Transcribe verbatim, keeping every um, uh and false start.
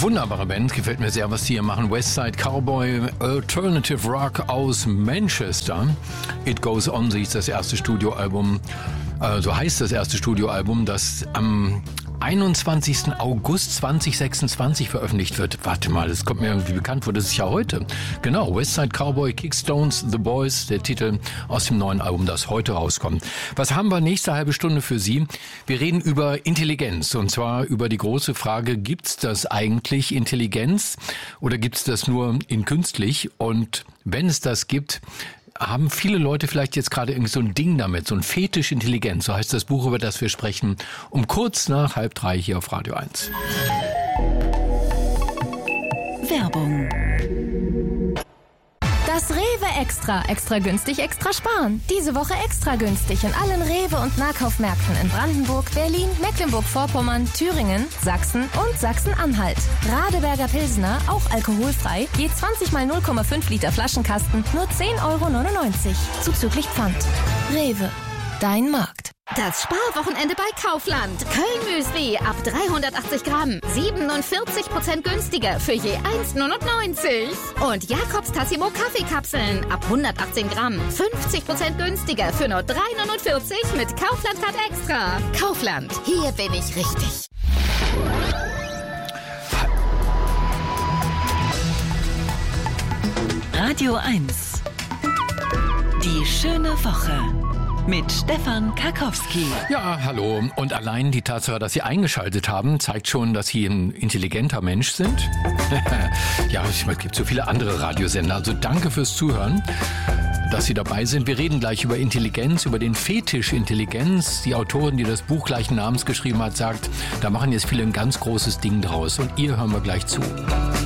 Wunderbare Band, gefällt mir sehr, was die hier machen. Westside Cowboy, Alternative Rock aus Manchester. It Goes On, sie ist das erste Studioalbum, äh, so heißt das erste Studioalbum, das am einundzwanzigsten August zweitausendsechsundzwanzig veröffentlicht wird. Warte mal, das kommt mir irgendwie bekannt vor, das ist ja heute. Genau, Westside Cowboy, Kickstones, The Boys, der Titel aus dem neuen Album, das heute rauskommt. Was haben wir nächste halbe Stunde für Sie? Wir reden über Intelligenz, und zwar über die große Frage, gibt's das eigentlich, Intelligenz, oder gibt's das nur in künstlich? Und wenn es das gibt, haben viele Leute vielleicht jetzt gerade irgendwie so ein Ding damit, so ein Fetisch Intelligenz, so heißt das Buch, über das wir sprechen, um kurz nach halb drei hier auf Radio eins. Werbung. Das Rewe Extra. Extra günstig, extra sparen. Diese Woche extra günstig in allen Rewe- und Nahkaufmärkten in Brandenburg, Berlin, Mecklenburg-Vorpommern, Thüringen, Sachsen und Sachsen-Anhalt. Radeberger Pilsner, auch alkoholfrei, je zwanzig mal null Komma fünf Liter Flaschenkasten, nur zehn Euro neunundneunzig. Zuzüglich Pfand. Rewe. Dein Markt. Das Sparwochenende bei Kaufland. Köln-Müsli ab dreihundertachtzig Gramm. siebenundvierzig Prozent günstiger für je eins neunundneunzig. Und Jakobs Tassimo Kaffeekapseln ab hundertachtzehn Gramm. fünfzig Prozent günstiger für nur drei neunundvierzig mit Kaufland-Card Extra. Kaufland. Hier bin ich richtig. Radio eins. Die schöne Woche. Mit Stefan Karkowski. Ja, hallo. Und allein die Tatsache, dass Sie eingeschaltet haben, zeigt schon, dass Sie ein intelligenter Mensch sind. Ja, es gibt so viele andere Radiosender. Also danke fürs Zuhören, dass Sie dabei sind. Wir reden gleich über Intelligenz, über den Fetisch Intelligenz. Die Autorin, die das Buch gleichen Namens geschrieben hat, sagt, da machen jetzt viele ein ganz großes Ding draus. Und ihr hören wir gleich zu.